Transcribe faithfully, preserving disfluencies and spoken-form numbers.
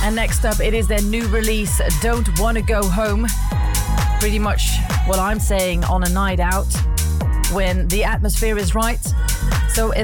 And next up, it is their new release, Don't Wanna Go Home. Pretty much what I'm saying on a night out when the atmosphere is right. So in